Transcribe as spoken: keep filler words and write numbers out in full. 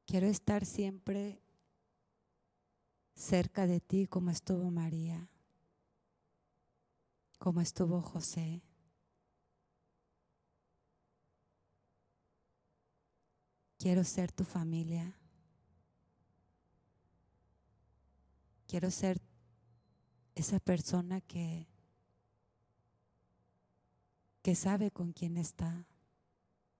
Quiero estar siempre cerca de ti como estuvo María, como estuvo José. Quiero ser tu familia. Quiero ser esa persona que, que sabe con quién está.